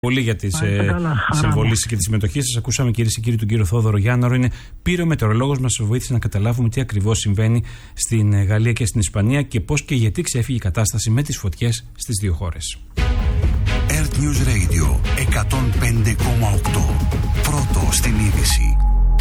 Πολύ για τις εμβολίες και τη συμμετοχή σας. Ακούσαμε, κυρίες και κύριοι, τον κύριο Θόδωρο Γιάνναρο. Είναι πυρομετεωρολόγος, μας βοήθησε να καταλάβουμε τι ακριβώς συμβαίνει στην Γαλλία και στην Ισπανία και πώς και γιατί ξέφυγε η κατάσταση με τις φωτιές στις δύο χώρες. Earth News Radio 105,8. Πρώτο στην είδηση.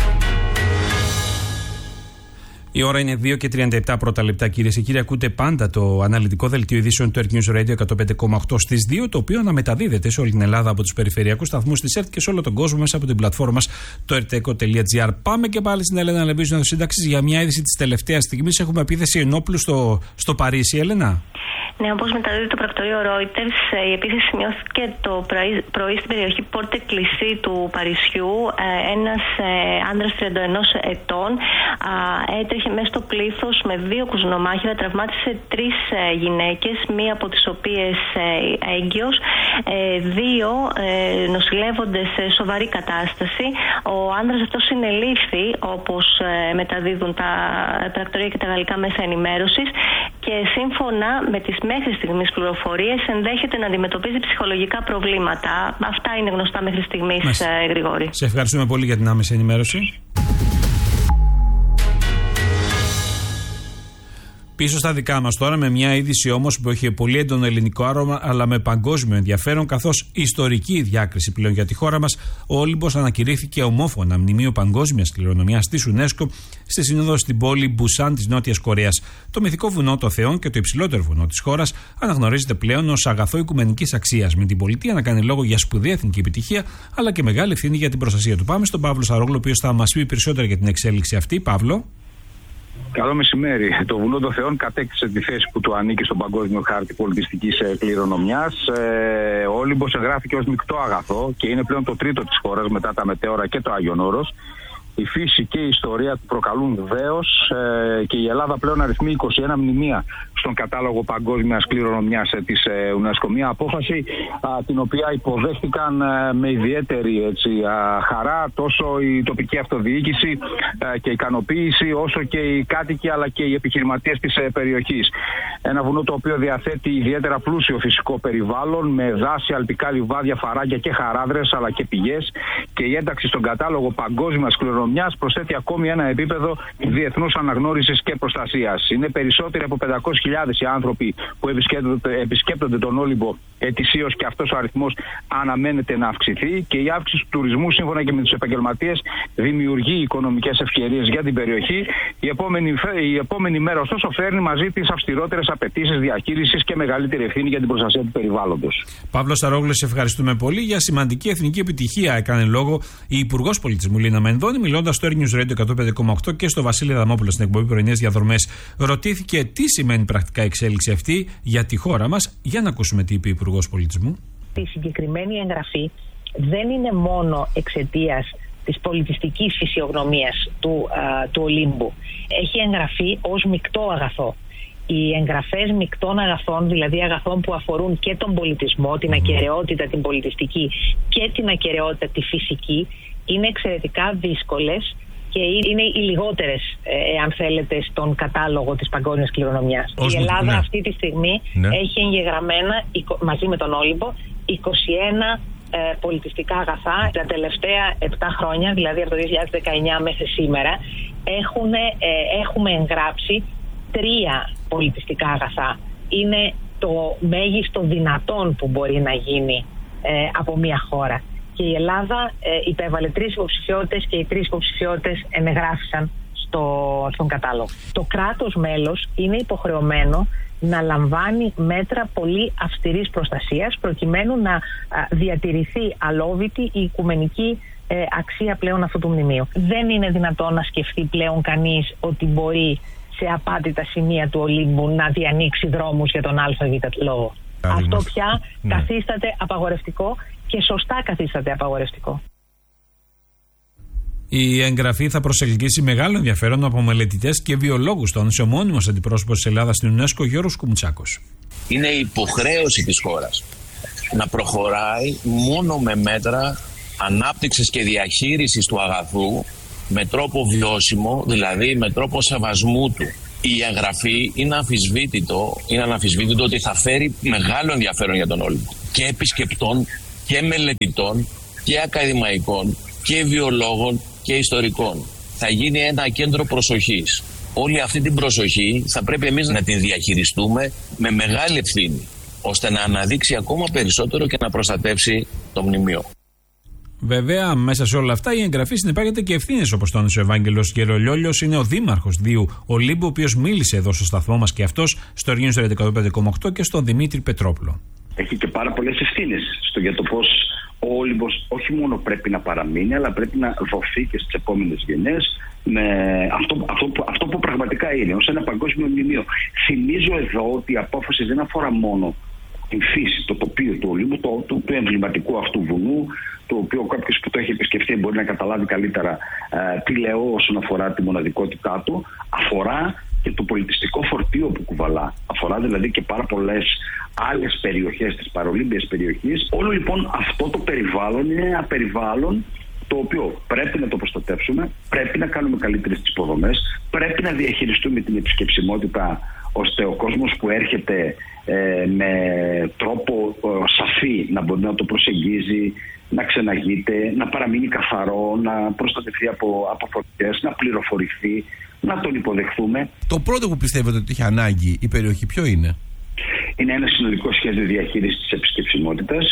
Η ώρα είναι 2 και 37 πρώτα λεπτά, κυρίες και κύριοι. Ακούτε πάντα το αναλυτικό δελτίο ειδήσεων του Earth News Radio 105,8 στις 2, το οποίο αναμεταδίδεται σε όλη την Ελλάδα από τους περιφερειακούς σταθμούς της Earth και σε όλο τον κόσμο μέσα από την πλατφόρμα μας το erteco.gr. Πάμε και πάλι στην Έλενα Λεμπίζου Σύνταξης για μια είδηση της τελευταίας στιγμής. Έχουμε επίθεση ενόπλου στο Παρίσι, Έλενα. Ναι, όπως μεταδίδει το πρακτορείο Reuters, η επίθεση σημειώθηκε το πρωί στην περιοχή Πόρτε Κλισί του Παρισιού. Ένας άνδρας 31 ετών έτρεχε μέσα στο πλήθος με 2 κουζινομάχηρα, τραυμάτισε 3 γυναίκες, μία από τις οποίες έγκυος, 2 νοσηλεύονται σε σοβαρή κατάσταση. Ο άνδρας αυτός συνελήφθη, όπως μεταδίδουν τα πρακτορεία και τα γαλλικά μέσα ενημέρωσης, και σύμφωνα με τις μέχρι στιγμής πληροφορίες ενδέχεται να αντιμετωπίζει ψυχολογικά προβλήματα. Αυτά είναι γνωστά μέχρι στιγμής, Γρηγόρη. Σε ευχαριστούμε πολύ για την άμεση ενημέρωση. Πίσω στα δικά μας τώρα, με μια είδηση όμως που έχει πολύ έντονο ελληνικό άρωμα αλλά με παγκόσμιο ενδιαφέρον, καθώς ιστορική διάκριση πλέον για τη χώρα μας. Ο Όλυμπος ανακηρύχθηκε ομόφωνα μνημείο παγκόσμιας κληρονομιάς της UNESCO στη σύνοδο στην πόλη Μπουσάν της Νότιας Κορέας. Το μυθικό βουνό των Θεών και το υψηλότερο βουνό της χώρας αναγνωρίζεται πλέον ως αγαθό οικουμενικής αξίας, με την πολιτεία να κάνει λόγο για σπουδαία εθνική επιτυχία αλλά και μεγάλη ευθύνη για την προστασία του. Πάμε στον Παύλο Σαρόγλου, ο οποίος θα μας πει περισσότερα για την εξέλιξη αυτή. Παύλο. Καλό μεσημέρι. Το Βουνό των Θεών κατέκτησε τη θέση που του ανήκει στον Παγκόσμιο Χάρτη Πολιτιστικής Κληρονομιάς. Ο Όλυμπος εγγράφηκε ως μεικτό αγαθό και είναι πλέον το τρίτο της χώρας μετά τα Μετέωρα και το Άγιον Όρος. Η φύση και η ιστορία του προκαλούν δέος και η Ελλάδα πλέον αριθμεί 21 μνημεία στον κατάλογο παγκόσμιας κληρονομιάς της UNESCO. Μια απόφαση την οποία υποδέχτηκαν με ιδιαίτερη χαρά τόσο η τοπική αυτοδιοίκηση και ικανοποίηση, όσο και οι κάτοικοι αλλά και οι επιχειρηματίες της περιοχής. Ένα βουνό το οποίο διαθέτει ιδιαίτερα πλούσιο φυσικό περιβάλλον με δάση, αλπικά λιβάδια, φαράγγια και χαράδρες αλλά και πηγές, και η ένταξη στον κατάλογο παγκόσμιας κληρονομιάς προσθέτει ακόμη ένα επίπεδο διεθνούς αναγνώρισης και προστασίας. Είναι περισσότεροι από 500.000 οι άνθρωποι που επισκέπτονται τον Όλυμπο ετησίως και αυτός ο αριθμός αναμένεται να αυξηθεί, και η αύξηση του τουρισμού σύμφωνα και με τους επαγγελματίες δημιουργεί οικονομικές ευκαιρίες για την περιοχή. Η επόμενη μέρα ωστόσο φέρνει μαζί τις αυστηρότερες απαιτήσεις διαχείρισης και μεγαλύτερη ευθύνη για την προστασία του περιβάλλοντος. Παύλο Σαρόγλου, σε ευχαριστούμε πολύ. Για σημαντική εθνική επιτυχία έκανε λόγο η Υπουργός Πολιτισμού Λίνα Μενδώνη, μιλώντας στο Earth News Radio 105,8 και στο Βασίλη Αδαμόπουλο στην εκπομπή Πρωινές Διαδρομές. Ρωτήθηκε τι σημαίνει πρακτικά η εξέλιξη αυτή για τη χώρα μας. Για να ακούσουμε τι είπε η Υπουργός Πολιτισμού. Η συγκεκριμένη εγγραφή δεν είναι μόνο εξαιτίας της πολιτιστικής φυσιογνωμίας του Ολύμπου. Έχει εγγραφεί ως μεικτό αγαθό. Οι εγγραφές μεικτών αγαθών, δηλαδή αγαθών που αφορούν και τον πολιτισμό, την ακεραιότητα την πολιτιστική και την ακεραιότητα τη φυσική, είναι εξαιρετικά δύσκολες και είναι οι λιγότερες, αν θέλετε, στον κατάλογο της παγκόσμιας κληρονομιάς. Η Ελλάδα αυτή τη στιγμή έχει εγγεγραμμένα, μαζί με τον Όλυμπο, 21 πολιτιστικά αγαθά. Τα τελευταία 7 χρόνια, δηλαδή από το 2019 μέχρι σήμερα, έχουμε εγγράψει 3 πολιτιστικά αγαθά. Είναι το μέγιστο δυνατόν που μπορεί να γίνει από μια χώρα. Και η Ελλάδα υπέβαλε 3 υποψηφιότητες και οι 3 υποψηφιότητες ενεγράφησαν στον κατάλογο. Το κράτος μέλος είναι υποχρεωμένο να λαμβάνει μέτρα πολύ αυστηρής προστασίας προκειμένου να διατηρηθεί αλόβητη η οικουμενική αξία πλέον αυτού του μνημείου. Δεν είναι δυνατόν να σκεφτεί πλέον κανείς ότι μπορεί σε απάτητα σημεία του Ολύμπου να διανοίξει δρόμους για τον ΑΒ λόγο. Αυτό πια καθίσταται απαγορευτικό και σωστά καθίσταται απαγορευτικό. Η εγγραφή θα προσελκύσει μεγάλο ενδιαφέρον από μελετητές και βιολόγους, τόνισε ο μόνιμος αντιπρόσωπος της Ελλάδας στην UNESCO, Γιώργος Κουμουτσάκος. Είναι υποχρέωση της χώρας να προχωράει μόνο με μέτρα ανάπτυξης και διαχείρισης του αγαθού με τρόπο βιώσιμο, δηλαδή με τρόπο σεβασμού του. Η εγγραφή είναι αναμφισβήτητο ότι θα φέρει μεγάλο ενδιαφέρον για τον Όλυμπο και επισκεπτών και μελετητών και ακαδημαϊκών και βιολόγων και ιστορικών. Θα γίνει ένα κέντρο προσοχής. Όλη αυτή την προσοχή θα πρέπει εμείς να την διαχειριστούμε με μεγάλη ευθύνη, ώστε να αναδείξει ακόμα περισσότερο και να προστατεύσει το μνημείο. Βέβαια, μέσα σε όλα αυτά η εγγραφή συνεπάγεται και ευθύνες, όπως τόνισε ο Ευάγγελος Γερολιόλιος. Είναι ο δήμαρχος Δίου Ολύμπου, ο οποίος μίλησε εδώ στο σταθμό μας και αυτός, στο Αργίνο 105,8 και στον Δημήτρη Πετρόπουλο. Έχει και πάρα πολλές ευθύνες για το πώς ο Όλυμπος όχι μόνο πρέπει να παραμείνει, αλλά πρέπει να δοθεί και στις επόμενες γενιές με αυτό που πραγματικά είναι, ως ένα παγκόσμιο μνημείο. Θυμίζω εδώ ότι η απόφαση δεν αφορά μόνο την φύση, το τοπίο του Ολύμπου, του εμβληματικού αυτού βουνού, το οποίο κάποιος που το έχει επισκεφτεί μπορεί να καταλάβει καλύτερα τι λέω όσον αφορά τη μοναδικότητά του. Αφορά και το πολιτιστικό φορτίο που κουβαλά. Αφορά δηλαδή και πάρα πολλές άλλες περιοχές της παρολύμπιας περιοχής. Όλο λοιπόν αυτό το περιβάλλον είναι ένα περιβάλλον το οποίο πρέπει να το προστατεύσουμε, πρέπει να κάνουμε καλύτερες τις υποδομές, πρέπει να διαχειριστούμε την επισκεψιμότητα, ώστε ο κόσμος που έρχεται με τρόπο σαφή να μπορεί να το προσεγγίζει, να ξεναγείται, να παραμείνει καθαρό, να προστατευτεί από φωτιές, να πληροφορηθεί, να τον υποδεχθούμε. Το πρώτο που πιστεύετε ότι έχει ανάγκη η περιοχή ποιο είναι? Είναι ένα συνολικό σχέδιο διαχείρισης της επισκεψιμότητας.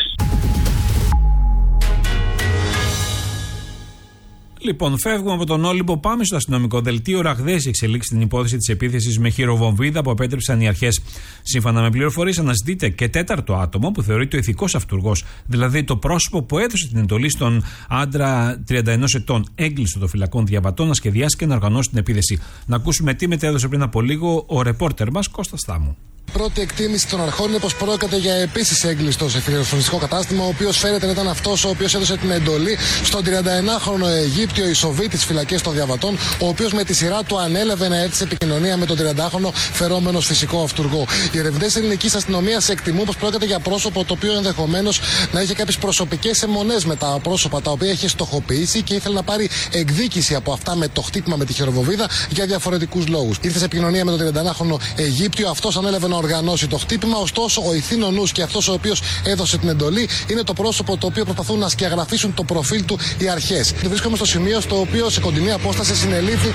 Λοιπόν, φεύγουμε από τον Όλυμπο, πάμε στο αστυνομικό δελτίο. Ραγδαίες εξελίξεις στην υπόθεση της επίθεσης με χειροβομβίδα που απέτρεψαν οι αρχές. Σύμφωνα με πληροφορίες, αναζητείται και τέταρτο άτομο που θεωρείται ο ηθικός αυτουργός, δηλαδή το πρόσωπο που έδωσε την εντολή στον άντρα 31 ετών, έγκλειστο των φυλακών Διαβατών, να σχεδιάσει και να οργανώσει την επίθεση. Να ακούσουμε τι μετέδωσε πριν από λίγο ο ρεπόρτερ μας Κώστας Θάμου. Πρώτη εκτίμηση των αρχών είναι πως πρόκειται για επίσης έγκλειστο σε φιλοφρονιστικό κατάστημα, ο οποίος φέρεται να ήταν αυτός ο οποίος έδωσε την εντολή στον 31χρονο Αιγύπτιο Ισοβή της φυλακής των Διαβατών, ο οποίος με τη σειρά του ανέλαβε να έρθει σε επικοινωνία με τον 30χρονο φερόμενος φυσικό αυτουργό. Οι ερευνητές της ελληνικής αστυνομίας εκτιμούν πως πρόκειται για πρόσωπο το οποίο ενδεχομένως να είχε κάποιες προσωπικές αιμονές με τα πρόσωπα τα οποία είχε στοχοποιήσει και ήθελε να πάρει εκδίκηση από αυτά με το χτύπημα με τη χειροβομβίδα για διαφορετικούς λόγους. Ήρθε σε επικοινωνία με τον 31χρονο Αιγύπτιο, αυτός ανέλαβε να οργανώσει το χτύπημα, ωστόσο ο ηθήνο νους και αυτός ο οποίος έδωσε την εντολή είναι το πρόσωπο το οποίο προσπαθούν να σκιαγραφίσουν το προφίλ του οι αρχές. Βρίσκομαι στο σημείο στο οποίο σε κοντινή απόσταση συνελήφθη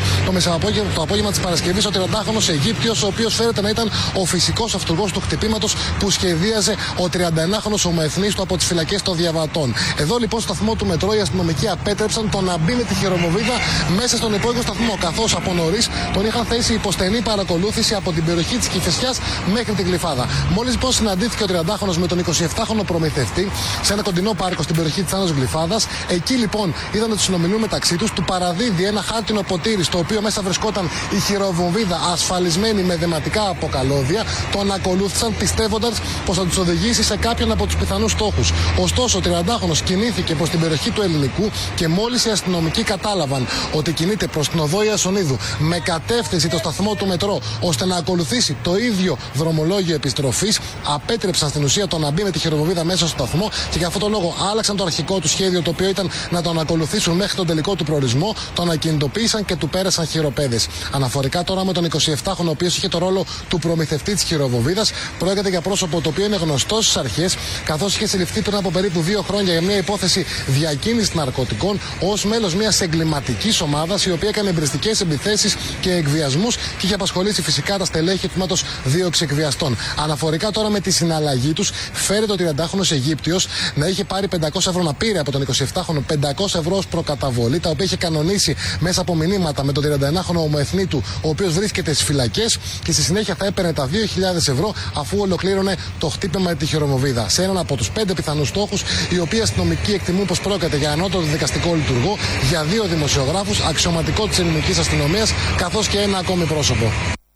το απόγευμα της Παρασκευής ο 30χρονος Αιγύπτιος, ο οποίος φέρεται να ήταν ο φυσικός αυτουργός του χτυπήματος που σχεδίαζε ο 31χρονος ομοεθνής του από τις φυλακές των Διαβατών. Εδώ λοιπόν στο σταθμό του μετρό οι αστυνομικοί απέτρεψαν το να μπει με τη χειροβομβίδα μέσα στον υπόγειο σταθμό, καθώς από νωρίς τον είχαν θέσει υποστενή παρακολούθηση από την περιοχή της Κηφισιάς μέχρι την Γλυφάδα. Μόλις λοιπόν συναντήθηκε ο 30χρονος με τον 27χρονο προμηθευτή σε ένα κοντινό πάρκο στην περιοχή της Άνω Γλυφάδας, εκεί λοιπόν είδαν ότι συνομιλούν μεταξύ τους, του παραδίδει ένα χάρτινο ποτήρι στο οποίο μέσα βρισκόταν η χειροβομβίδα ασφαλισμένη με δεματικά από καλώδια. Τον ακολούθησαν πιστεύοντας πως θα τους οδηγήσει σε κάποιον από τους πιθανούς στόχους. Ωστόσο, ο 30χρονος κινήθηκε προς την περιοχή του Ελληνικού και μόλις οι αστυνομικοί κατάλαβαν ότι κινείται προς την οδό Ιασονίδου με κατεύθυνση το σταθμό του μετρό ώστε να ακολουθήσει το ίδιο δρομολόγιο επιστροφής, απέτρεψαν στην ουσία το να μπει με τη χειροβομβίδα μέσα στο σταθμό και για αυτόν τον λόγο άλλαξαν το αρχικό του σχέδιο, το οποίο ήταν να τον ακολουθήσουν μέχρι τον τελικό του προορισμό, τον ακινητοποίησαν και του πέρασαν χειροπέδες. Αναφορικά τώρα με τον 27χρονο, ο οποίος είχε το ρόλο του προμηθευτή της χειροβομβίδας, πρόκειται για πρόσωπο το οποίο είναι γνωστό στις αρχές, καθώς είχε συλληφθεί πριν από περίπου 2 χρόνια για μια υπόθεση διακίνησης ναρκωτικών ως μέλος μιας εγκληματικής ομάδας, η οποία έκανε εμπριστικές επιθέσεις και εκβιασμούς και είχε απασχολήσει φυσικά τα στελέχη του τμήματος δίωξη εκβιαστών. Αναφορικά τώρα με τη συναλλαγή τους, φέρεται ο 30χρονος Αιγύπτιος να είχε πάρει 500 ευρώ, να πήρε από τον 27χρονο 500 ευρώ ως προκαταβολή, τα οποία είχε κανονίσει μέσα από μηνύματα με τον 31χρονο ομοεθνή του, ο οποίος βρίσκεται στις φυλακές, και στη συνέχεια θα έπαιρνε τα 2.000 ευρώ αφού ολοκλήρωνε το χτύπημα με τη χειροβομβίδα. Σε έναν από τους 5 πιθανούς στόχους, οι οποίοι αστυνομικοί εκτιμούν πως πρόκειται για ανώτατο δικαστικό λειτουργό, για 2 δημοσιογράφους, αξιωματικό της ελληνικής αστυνομίας, καθώς και ένα ακόμη πρόσωπο.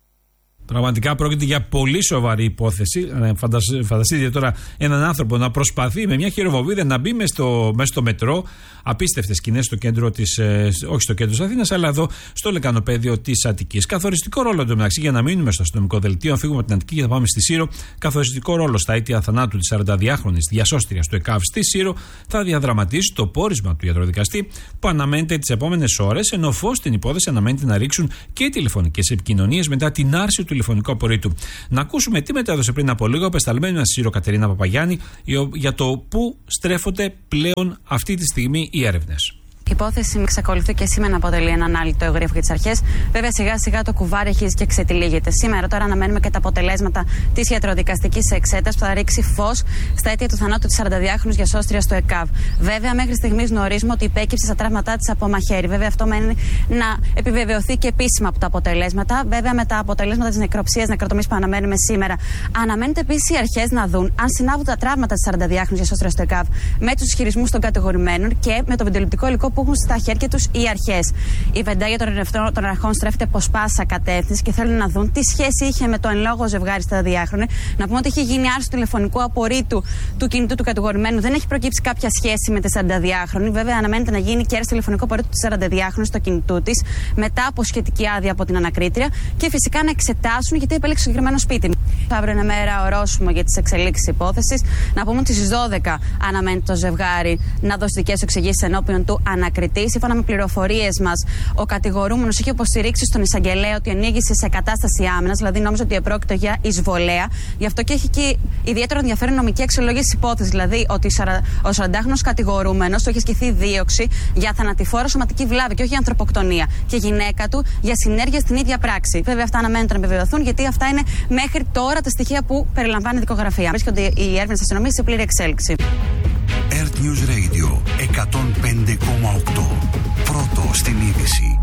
Πραγματικά πρόκειται για πολύ σοβαρή υπόθεση. Φανταστείτε τώρα έναν άνθρωπο να προσπαθεί με μια χειροβομβίδα να μπει μέσα στο μετρό. Απίστευτες σκηνές στο κέντρο της, όχι στο κέντρο της Αθήνας, αλλά εδώ στο λεκανοπέδιο της Αττικής. Καθοριστικό ρόλο εντωμεταξύ, για να μείνουμε στο αστυνομικό δελτίο, αν φύγουμε από την Αττική και θα πάμε στη Σύρο, καθοριστικό ρόλο στα αίτια θανάτου της 42χρονης διασώστριας του ΕΚΑΒ στη Σύρο θα διαδραματίσει το πόρισμα του ιατροδικαστή που αναμένεται τις επόμενες ώρες, ενώ φως στην υπόθεση αναμένεται να ρίξουν και τηλεφωνικές επικοινωνίες μετά την άρση του τηλεφωνικό απορρίτου. Να ακούσουμε τι μετέδωσε πριν από λίγο απεσταλμένη Σύρο Κατερίνα Παπαγιάννη για το πού στρέφονται πλέον αυτή τη στιγμή οι έρευνες. Η υπόθεση εξακολουθεί και σήμερα να αποτελεί έναν ανάλυτο εγγραφή για τις αρχές. Βέβαια, σιγά σιγά το κουβάρι αρχίζει και ξετυλίγεται. Σήμερα τώρα αναμένουμε και τα αποτελέσματα της ιατροδικαστικής εξέτασης που θα ρίξει φως στα αίτια του θανάτου της 42χρονης γιασόστριας του ΕΚΑΒ. Βέβαια, μέχρι στιγμής γνωρίζουμε ότι υπέκυψε στα τραύματά της από μαχαίρι. Βέβαια, αυτό μένει να επιβεβαιωθεί και επίσημα από τα αποτελέσματα. Βέβαια, με τα αποτελέσματα της νεκροψίας, νεκροτομής που αναμένουμε σήμερα, αναμένεται επίσης οι αρχές να δουν αν συνάδουν τα τραύματα της 42χρονης γιασόστριας του ΕΚΑΒ με τους ισχυρισμούς των κατηγορουμένων και με το βιντεοληπτικό υλικό που έχουν στα χέρια τους οι αρχές. Η βεντάγια των ερευνητών των αρχών στρέφεται προς πάσα κατεύθυνση και θέλουν να δουν τι σχέση είχε με το εν λόγω ζευγάρι στα 42χρονη. Να πούμε ότι είχε γίνει άρση του τηλεφωνικού απορρίτου του κινητού του κατηγορουμένου. Δεν έχει προκύψει κάποια σχέση με τη 42χρονη. Βέβαια, αναμένεται να γίνει και άρση τηλεφωνικού απορρίτου τη 42χρονη στο κινητού τη μετά από σχετική άδεια από την ανακρίτρια και φυσικά να εξετάσουν γιατί επέλεξε συγκεκριμένο σπίτι. Αύριο είναι μέρα ορόσημο για τις εξελίξεις υπόθεσης. Να πούμε ότι στις 12 αναμένεται το ζευγάρι να δώσει δικές εξηγήσεις ενώπιον του ανακριτή. Σύμφωνα με πληροφορίες μας, ο κατηγορούμενος είχε υποστηρίξει στον εισαγγελέα ότι ενήγησε σε κατάσταση άμυνας, δηλαδή νόμιζε ότι επρόκειτο για εισβολέα. Γι' αυτό και έχει και ιδιαίτερο ενδιαφέρον νομική αξιολόγηση της υπόθεσης. Δηλαδή ότι ο 40χρονος κατηγορούμενος του έχει ασκηθεί δίωξη για θανατηφόρο σωματική βλάβη και όχι για ανθρωποκτονία. Και η γυναίκα του για συνέργεια στην ίδια πράξη. Βέβαια, αυτά αναμένεται να επιβεβαιωθούν γιατί αυτά είναι μέχρι τώρα τα στοιχεία που περιλαμβάνει η δικογραφία. Βρίσκονται οι έρευνες της αστυνομίας σε πλήρη εξέλιξη. Earth News Radio 105,8. Πρώτο στην είδηση.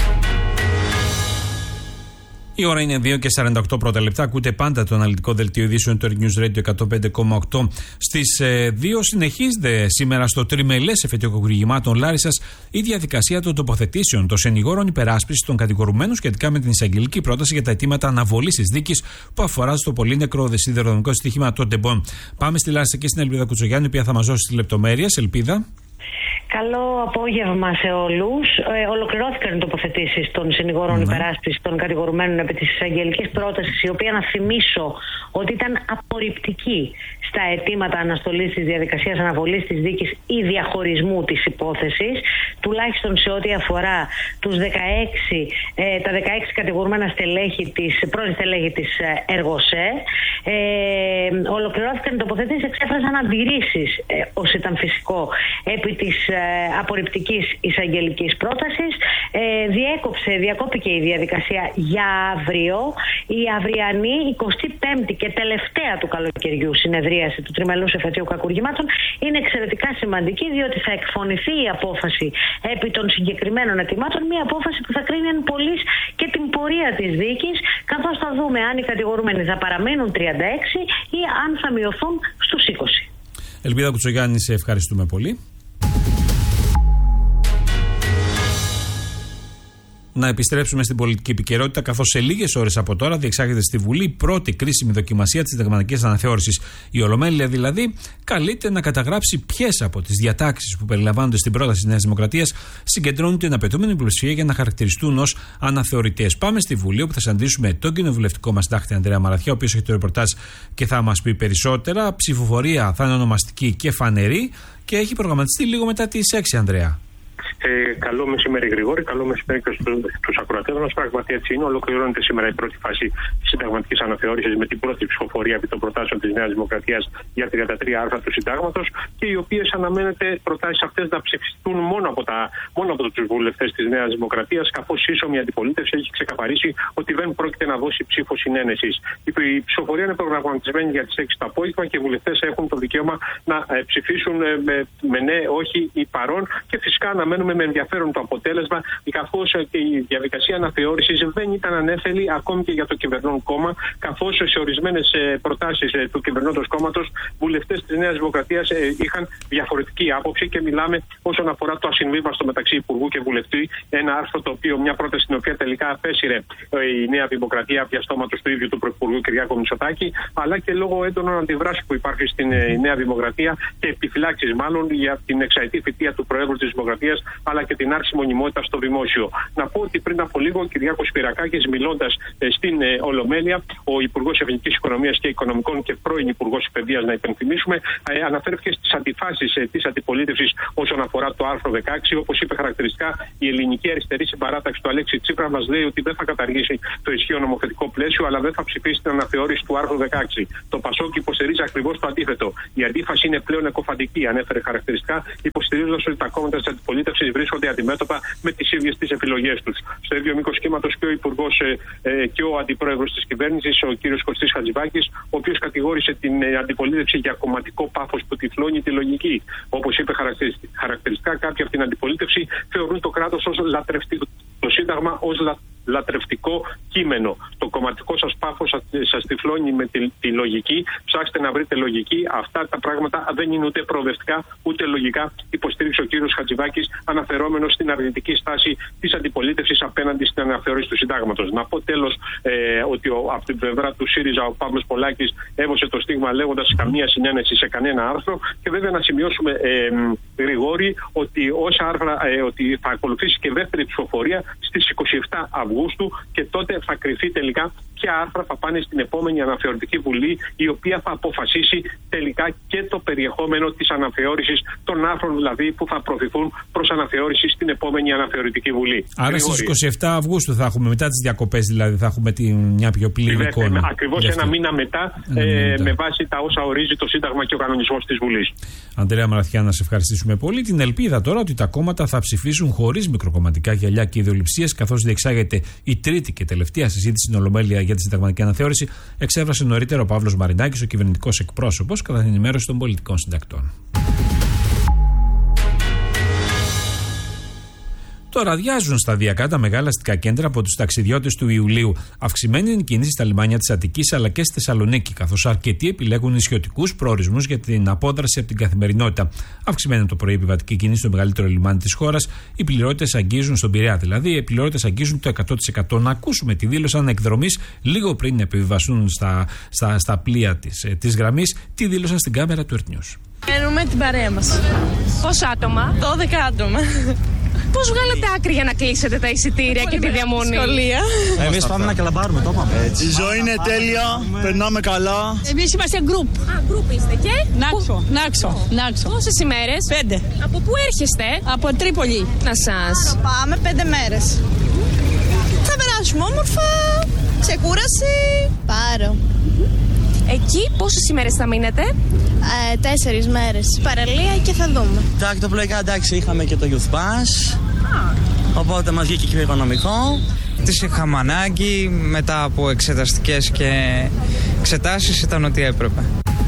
Η ώρα είναι 2 και 48 πρώτα λεπτά. Ακούτε πάντα το αναλυτικό δελτίο ειδήσεων του Earth News Radio 105,8. Στις 2 συνεχίζεται σήμερα στο τριμελές εφετείο κοκκουργημάτων Λάρισσας η διαδικασία των τοποθετήσεων των συνηγόρων υπεράσπισης των κατηγορουμένων σχετικά με την εισαγγελική πρόταση για τα αιτήματα αναβολής της δίκης που αφορά στο πολύ νεκρό σιδηροδρομικό στοίχημα των Τεμπών. Πάμε στη Λάρισα και στην Ελπίδα Κουτσογιάννη, η οποία θα μας δώσει τις λεπτομέρειες. Ελπίδα. Καλό απόγευμα σε όλους. Ολοκληρώθηκαν οι τοποθετήσεις των συνηγόρων υπεράσπισης των κατηγορουμένων επί της εισαγγελικής πρότασης, η οποία, να θυμίσω, ότι ήταν απορριπτική στα αιτήματα αναστολής της διαδικασίας αναβολής της δίκης ή διαχωρισμού της υπόθεσης, τουλάχιστον σε ό,τι αφορά τα 16 κατηγορούμενα πρώην στελέχη της Εργοσέ. Ολοκληρώθηκαν οι τοποθετήσεις, εξέφρασαν αντιρρήσεις, όσοι ήταν φυσικό, επί της απορριπτικής εισαγγελικής πρότασης. Διακόπηκε η διαδικασία για αύριο. Η αυριανή 25η και τελευταία του καλοκαιριού συνεδρίαση του τριμελούς εφετείου κακουργημάτων είναι εξαιρετικά σημαντική, διότι θα εκφωνηθεί η απόφαση επί των συγκεκριμένων αιτημάτων, μια απόφαση που θα κρίνει εν πολλοίς και την πορεία της δίκης, καθώς θα δούμε αν οι κατηγορούμενοι θα παραμείνουν 36 ή αν θα μειωθούν στους 20. Ελπίδα Κουτσογιάννη, σε ευχαριστούμε πολύ. Να επιστρέψουμε στην πολιτική επικαιρότητα, καθώς σε λίγες ώρες από τώρα διεξάγεται στη Βουλή η πρώτη κρίσιμη δοκιμασία της συνταγματικής αναθεώρησης. Η Ολομέλεια δηλαδή καλείται να καταγράψει ποιες από τις διατάξεις που περιλαμβάνονται στην πρόταση της Νέας Δημοκρατίας συγκεντρώνουν την απαιτούμενη πλειοψηφία για να χαρακτηριστούν ως αναθεωρητές. Πάμε στη Βουλή, όπου θα συναντήσουμε τον κοινοβουλευτικό μας συντάκτη Ανδρέα Μαραθιά, ο οποίος έχει το ρεπορτάζ και θα μας πει περισσότερα. Ψηφοφορία θα είναι ονομαστική και φανερή και έχει προγραμματιστεί λίγο μετά τις 6, Ανδρέα. Καλό μεσημέρι, Γρηγόρη. Καλό μεσημέρι και στους ακροατές μας. Πράγματι έτσι είναι. Ολοκληρώνεται σήμερα η πρώτη φάση της συνταγματικής αναθεώρησης με την πρώτη ψηφοφορία επί των προτάσεων της Νέας Δημοκρατίας για 33 άρθρα του Συντάγματος και οι οποίες αναμένεται προτάσεις αυτές να ψηφιστούν μόνο από τους βουλευτές της Νέας Δημοκρατίας, καθώς ίσομη αντιπολίτευση έχει ξεκαθαρίσει ότι δεν πρόκειται να δώσει ψήφο συνένεσης. Η ψηφοφορία είναι προγραμματισμένη για τις 6 το απόγευμα και οι βουλευτές έχουν το δικαίωμα να ψηφίσουν με ναι, όχι ή παρόν και φυσικά αναμένουμε με ενδιαφέρον το αποτέλεσμα, καθώς και η διαδικασία αναθεώρησης δεν ήταν ανέφελη ακόμη και για το κυβερνών κόμμα, καθώς σε ορισμένες προτάσεις του κυβερνώντος κόμματος βουλευτές της Νέας Δημοκρατίας είχαν διαφορετική άποψη και μιλάμε όσον αφορά το ασυμβίβαστο μεταξύ Υπουργού και Βουλευτή, ένα άρθρο το οποίο, μια πρόταση την οποία τελικά απέσυρε η Νέα Δημοκρατία διαστόματος του ίδιου του Πρωθυπουργού Κυριάκου Μητσοτάκη, αλλά και λόγω έντονων αντιδράσεων που υπάρχει στην Νέα Δημοκρατία και επιφυλάξεις μάλλον για την εξαετή θητεία του Προέδρου της Δημοκρατίας αλλά και την άρση μονιμότητας στο δημόσιο. Να πω ότι πριν από λίγο ο Κυριάκος Πυρακάκης, μιλώντας στην Ολομέλεια, ο Υπουργός Εθνικής Οικονομίας και Οικονομικών και πρώην Υπουργός Παιδείας, να υπενθυμίσουμε, αναφέρθηκε στις αντιφάσεις της αντιπολίτευσης όσον αφορά το άρθρο 16. Όπως είπε χαρακτηριστικά, η ελληνική αριστερή συμπαράταξη του Αλέξη Τσίπρα μας λέει ότι δεν θα καταργήσει το ισχύον νομοθετικό πλαίσιο, αλλά δεν θα ψηφίσει την αναθεώρηση του άρθρου 16. Το ΠΑΣΟΚ υποστηρίζει ακριβώς το αντίθετο. Η αντίφαση είναι πλέον εκοφαντική, ανέφερε χαρακτηριστικά, υποστηρίζοντας ότι τα κόμματα της αντιπολίτευσης βρίσκονται αντιμέτωπα με τις ίδιες τις επιλογές τους. Στο ίδιο μήκος κύματος και ο Υπουργός και ο Αντιπρόεδρος της κυβέρνησης, ο κ. Κωστής Χατζηβάκης, ο οποίος κατηγόρησε την αντιπολίτευση για κομματικό πάθος που τυφλώνει τη λογική. Όπως είπε χαρακτηριστικά, κάποιοι από την αντιπολίτευση θεωρούν το κράτος ως λατρευτικό, το Σύνταγμα ως λατρευτικό κείμενο. Το κομματικό σας πάθος σας τυφλώνει με τη λογική. Ψάξτε να βρείτε λογική. Αυτά τα πράγματα δεν είναι ούτε προοδευτικά ούτε λογικά, υποστήριξε ο κύριος Χατζηβάκης, αναφερόμενος στην αρνητική στάση της αντιπολίτευσης απέναντι στην αναθεώρηση του Συντάγματος. Να πω τέλος ότι από την πλευρά του ΣΥΡΙΖΑ ο Παύλος Πολάκης έβωσε το στίγμα λέγοντας καμία συνένεση σε κανένα άρθρο. Και βέβαια να σημειώσουμε, Γρηγόρη, ότι ότι θα ακολουθήσει και δεύτερη ψηφοφορία στις 27 Αυγούστου και τότε θα κρυφεί τελικά ποια άρθρα θα πάνε στην επόμενη αναθεωρητική βουλή, η οποία θα αποφασίσει τελικά και το περιεχόμενο της αναθεώρησης των άρθρων δηλαδή που θα προωθηθούν προς αναθεώρηση στην επόμενη αναθεωρητική βουλή. Άρα στις 27 Αυγούστου θα έχουμε, μετά τις διακοπές δηλαδή, θα έχουμε μια πιο πλήρη εικόνα. Ακριβώς ένα μήνα μετά, με βάση τα όσα ορίζει το Σύνταγμα και ο κανονισμός της Βουλής. Αντρέα Μαραθιά, να σε ευχαριστήσουμε πολύ. Την ελπίδα τώρα ότι τα κόμματα θα ψηφίσουν χωρίς μικροκομματικά γυαλιά και ιδεολειψίες, καθώς διεξάγεται η τρίτη και τελευταία συζήτηση στην Ολομέλεια για τη συνταγματική αναθεώρηση, εξέφρασε νωρίτερα ο Παύλος Μαρινάκης, ο κυβερνητικός εκπρόσωπος, κατά την ενημέρωση των πολιτικών συντακτών. Τώρα αδειάζουν σταδιακά τα μεγάλα αστικά κέντρα από τους ταξιδιώτες του Ιουλίου. Αυξημένη είναι η κίνηση στα λιμάνια της Αττικής αλλά και στη Θεσσαλονίκη, καθώς αρκετοί επιλέγουν νησιωτικούς προορισμούς για την απόδραση από την καθημερινότητα. Αυξημένη είναι το πρωί επιβατική κίνηση στο μεγαλύτερο λιμάνι της χώρας. Οι πληρώτες αγγίζουν, στον Πειραιά δηλαδή, οι πληρώτες αγγίζουν το 100%. Να ακούσουμε τι δήλωσαν εκδρομής λίγο πριν επιβιβαστούν στα πλοία της γραμμής, τι δήλωσαν στην κάμερα του Earth. Μένουμε την παρέα μας. Πόσα άτομα? 12 άτομα. Πώς βγάλετε άκρη για να κλείσετε τα εισιτήρια και τη διαμονή? Σχολεία. Εμείς πάμε να καλαμπάρουμε, το είπαμε. Η ζωή είναι τέλεια, περνάμε καλά. Εμείς είμαστε γκρουπ. Γκρουπ είστε και? Νάξο. Πόσες ημέρες? 5. Από πού έρχεστε? Από Τρίπολη. Να σας. Πάμε 5 μέρες. Θα περάσουμε όμορφα, ξεκούραση. Πάρω. Εκεί πόσες ημέρες θα μείνετε? 4 μέρες. Παραλία και θα δούμε. Εντάξει, το πλοϊκά εντάξει, είχαμε και το Youth Pass. Οπότε μας βγήκε και οικονομικό. Τις είχαμε ανάγκη, μετά από εξεταστικές και εξετάσεις ήταν ό,τι έπρεπε.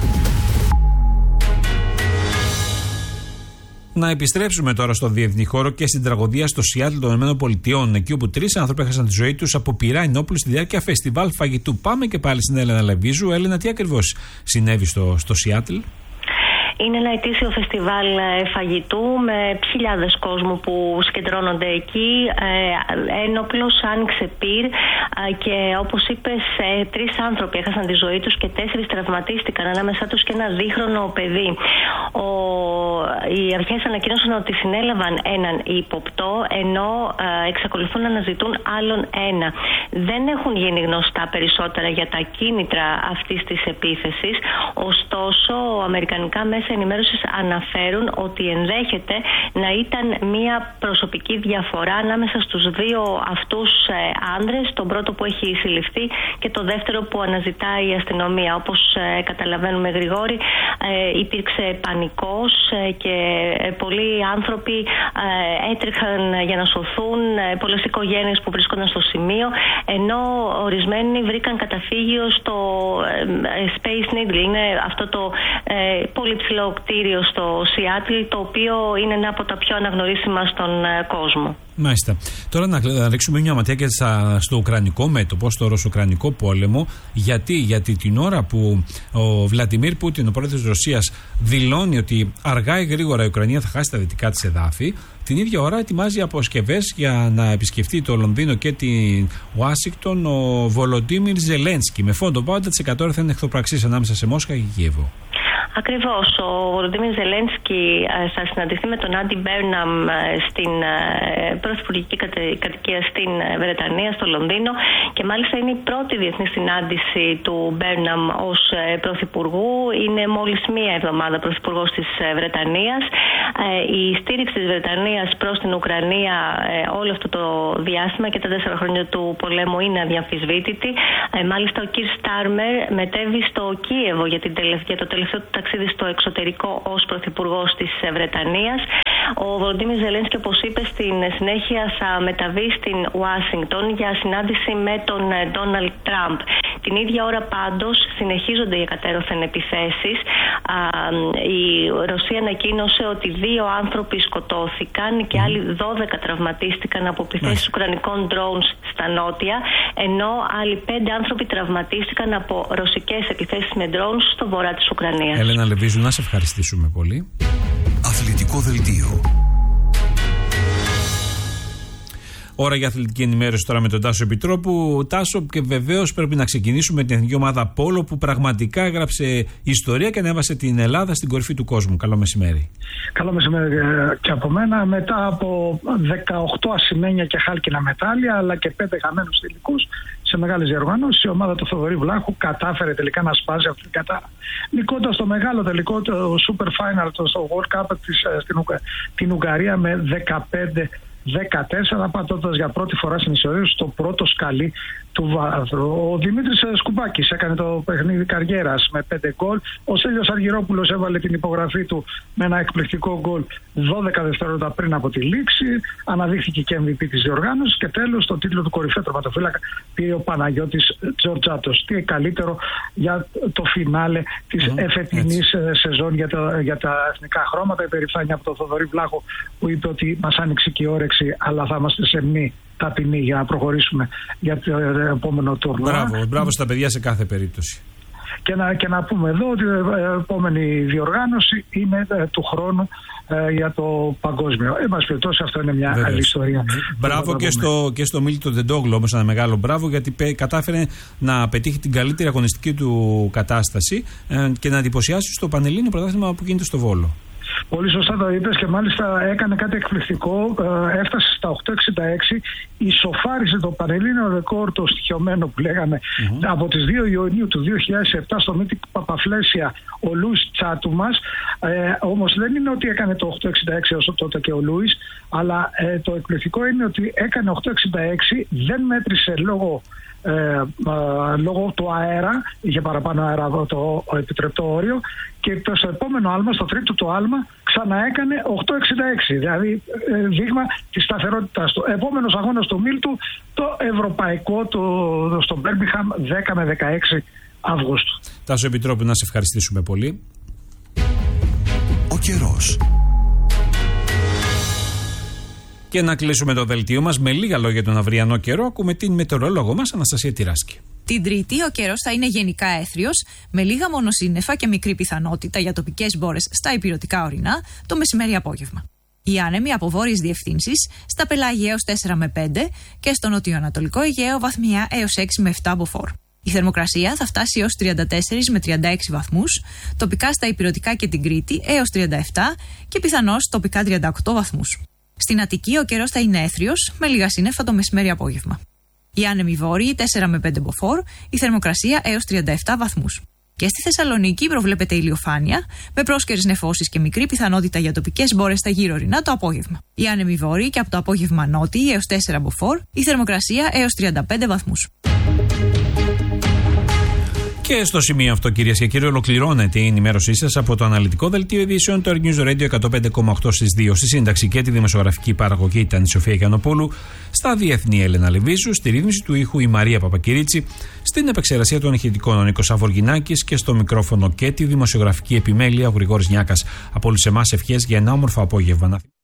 Να επιστρέψουμε τώρα στο διεθνή χώρο και στην τραγωδία στο Σιάτλ των ΗΠΑ, εκεί όπου 3 άνθρωποι έχασαν τη ζωή τους από πυρά ενόπλου στη διάρκεια φεστιβάλ φαγητού. Πάμε και πάλι στην Έλενα Λεβίζου. Έλενα, τι ακριβώς συνέβη στο Σιάτλ? Είναι ένα ετήσιο φεστιβάλ φαγητού με χιλιάδες κόσμου που συγκεντρώνονται εκεί. Ένοπλος άνοιξε πυρ και όπως είπες 3 άνθρωποι έχασαν τη ζωή τους και 4 τραυματίστηκαν, ανάμεσά τους και ένα 2χρονο παιδί. Οι αρχές ανακοίνωσαν ότι συνέλαβαν έναν ύποπτο, ενώ εξακολουθούν να αναζητούν άλλον ένα. Δεν έχουν γίνει γνωστά περισσότερα για τα κίνητρα αυτής της επίθεσης, ωστόσο αμερικανικά μέσα ενημέρωσης αναφέρουν ότι ενδέχεται να ήταν μια προσωπική διαφορά ανάμεσα στους 2 αυτούς άνδρες, τον πρώτο που έχει συλληφθεί και το δεύτερο που αναζητάει η αστυνομία. Όπως καταλαβαίνουμε, Γρηγόρη, υπήρξε πανικός και πολλοί άνθρωποι έτρεχαν για να σωθούν, πολλές οικογένειες που βρίσκονταν στο σημείο, ενώ ορισμένοι βρήκαν καταφύγιο στο Space Needle. Είναι αυτό το πολύ ψηλό κτίριο στο Σιάτλ, το οποίο είναι ένα από τα πιο αναγνωρίσιμα στον κόσμο. Μάλιστα. Τώρα να ρίξουμε μια ματιά και στο ουκρανικό μέτωπο, στο ρωσο-ουκρανικό πόλεμο. Γιατί την ώρα που ο Βλαντιμίρ Πούτιν, ο πρόεδρος της Ρωσίας, δηλώνει ότι αργά ή γρήγορα η Ουκρανία θα χάσει τα δυτικά της εδάφη, την ίδια ώρα ετοιμάζει αποσκευές για να επισκεφτεί το Λονδίνο και την Ουάσιγκτον ο Βολοντίμιρ Ζελένσκι, με φόντο 50% εχθροπραξίες ανάμεσα σε Μόσχα και Κίεβο. Ακριβώς. Ο Βολοντίμιρ Ζελένσκι θα συναντηθεί με τον Άντι Μπέρναμ στην πρωθυπουργική κατοικία στην Βρετανία, στο Λονδίνο, και μάλιστα είναι η πρώτη διεθνή συνάντηση του Μπέρναμ ως πρωθυπουργού. Είναι μόλις μία εβδομάδα πρωθυπουργός της Βρετανίας. Η στήριξη της Βρετανίας προς την Ουκρανία όλο αυτό το διάστημα και τα 4 χρόνια του πολέμου είναι αδιαμφισβήτητη. Μάλιστα ο Κιρ Στάρμερ μετέβη στο Κίεβο για το τελευταίο του ταξίδι στο εξωτερικό ως πρωθυπουργός της Βρετανίας. Ο Βολοντίμιρ Ζελένσκι, όπως είπε, στην συνέχεια θα μεταβεί στην Ουάσιγκτον για συνάντηση με τον Ντόναλντ Τραμπ. Την ίδια ώρα πάντως συνεχίζονται οι εκατέρωθεν επιθέσεις. Η Ρωσία ανακοίνωσε ότι 2 άνθρωποι σκοτώθηκαν και άλλοι 12 τραυματίστηκαν από επιθέσεις ουκρανικών drones στα νότια, ενώ άλλοι 5 άνθρωποι τραυματίστηκαν από ρωσικές επιθέσεις με drones στο βορρά της Ουκρανίας. Έλενα Λεβίζου, να σε ευχαριστήσουμε πολύ. Αθλητικό δελτίο. Ώρα για αθλητική ενημέρωση τώρα με τον Τάσο Επιτρόπου. Τάσο, και βεβαίως πρέπει να ξεκινήσουμε με την εθνική ομάδα Πόλο, που πραγματικά έγραψε ιστορία και ανέβασε την Ελλάδα στην κορυφή του κόσμου. Καλό μεσημέρι. Καλό μεσημέρι και από μένα. Μετά από 18 ασημένια και χάλκινα μετάλλια, αλλά και 5 χαμένους τελικούς σε μεγάλες διοργανώσεις, η ομάδα του Θοδωρή Βλάχου κατάφερε τελικά να σπάσει αυτή την κατάρα, νικώντας το μεγάλο τελικό, το Super Final στο World Cup την Ουγγαρία με 15-14, πατώντας για πρώτη φορά στην ιστορία στο πρώτο σκαλί του βάθρου. Ο Δημήτρης Σκουμπάκης έκανε το παιχνίδι καριέρας με 5 γκολ. Ο Στέλιος Αργυρόπουλος έβαλε την υπογραφή του με ένα εκπληκτικό γκολ 12 δευτερόλεπτα πριν από τη λήξη. Αναδείχθηκε και MVP της διοργάνωσης. Και τέλος, το τίτλο του κορυφαίου τερματοφύλακα πήρε ο Παναγιώτης Τζορτζάτος. Τι καλύτερο για το φινάλε της εφετινής σεζόν για τα εθνικά χρώματα. Η περηφάνεια από τον Θοδωρή Βλάχο, που είπε ότι μας άνοιξε και η όρεξη, αλλά θα είμαστε σεμνοί, ταπεινοί για να προχωρήσουμε για το επόμενο τουρνουά. Μπράβο στα παιδιά σε κάθε περίπτωση. Και να πούμε εδώ ότι η επόμενη διοργάνωση είναι του χρόνου για το παγκόσμιο. Εν πάση περιπτώσει, αυτό είναι μια άλλη ιστορία. Μπράβο και στο Μίλτο Ντεντόγλου, όμως ένα μεγάλο μπράβο, γιατί κατάφερε να πετύχει την καλύτερη αγωνιστική του κατάσταση και να εντυπωσιάσει στο Πανελλήνιο πρωτάθλημα που γίνεται στο Βόλο. Πολύ σωστά το είπες, και μάλιστα έκανε κάτι εκπληκτικό. Έφτασε στα 8.66, ισοφάρισε το πανελλήνιο ρεκόρ, το στοιχειωμένο που λέγαμε, από τις 2 Ιουνίου του 2007 στο Μύτικ Παπαφλέσια, ο Λούις Τσάτουμας. Όμως δεν είναι ότι έκανε το 8.66 όσο τότε και ο Λούις, αλλά το εκπληκτικό είναι ότι έκανε 8.66, δεν μέτρησε λόγω του αέρα, είχε παραπάνω αέρα από το επιτρεπτό όριο, και στο επόμενο άλμα, στο τρίτο του άλμα, ξαναέκανε 8.66, δηλαδή δείγμα της σταθερότητας του. Επόμενος αγώνας του Μίλτου, το ευρωπαϊκό στο Μπέρμιγχαμ, 10 με 16 Αυγούστου. Τάσο Επιτρόπου, να σε ευχαριστήσουμε πολύ. Ο καιρός. Και να κλείσουμε το δελτίο μας με λίγα λόγια τον αυριανό καιρό. Ακούμε την μετεωρολόγο μας, Αναστασία Τυράσκη. Την Τρίτη ο καιρός θα είναι γενικά έθριος, με λίγα μονοσύννεφα και μικρή πιθανότητα για τοπικές μπόρες στα ηπειρωτικά ορεινά το μεσημέρι-απόγευμα. Οι άνεμοι από βόρειες διευθύνσεις στα πελάγια έως 4 με 5 και στο νοτιοανατολικό Αιγαίο βαθμιά έως 6 με 7 μποφόρ. Η θερμοκρασία θα φτάσει έως 34 με 36 βαθμούς, τοπικά στα ηπειρωτικά και την Κρήτη έως 37 και πιθανώς τοπικά 38 βαθμούς. Στην Αττική ο καιρός θα είναι έθριος, με λίγα σύννεφα το μεσημέρι-απόγευμα. Οι άνεμοι βόρειοι 4 με 5 μποφόρ, η θερμοκρασία έως 37 βαθμούς. Και στη Θεσσαλονίκη προβλέπεται ηλιοφάνεια, με πρόσκαιρες νεφώσεις και μικρή πιθανότητα για τοπικές μπόρες στα γύρω ορεινά το απόγευμα. Οι άνεμοι βόρειοι και από το απόγευμα νότιοι έως 4 μποφόρ, η θερμοκρασία έως 35 βαθμούς. Και στο σημείο αυτό, κυρίες και κύριοι, ολοκληρώνεται η ενημέρωσή σας από το αναλυτικό δελτίο ειδήσεων του News Radio 105,8 στις 2. Στη σύνταξη και τη δημοσιογραφική παραγωγή ήταν η Σοφία Γιαννοπούλου, στα διεθνή Έλενα Λεβίζου, στη ρύθμιση του ήχου η Μαρία Παπακυρίτσι, στην επεξεργασία των ηχητικών ο Νίκος Αβοργινάκης και στο μικρόφωνο και τη δημοσιογραφική επιμέλεια ο Γρηγόρης Νιάκας. Από όλους εμάς ευχές για ένα όμορφο απόγευμα.